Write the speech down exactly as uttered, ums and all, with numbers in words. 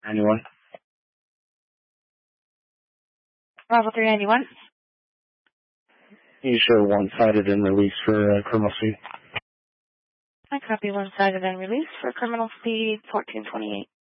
Anyone? Bravo three ninety-one. You show one-sided and release for uh, criminal speed. I copy one-sided and release for criminal speed fourteen twenty-eight.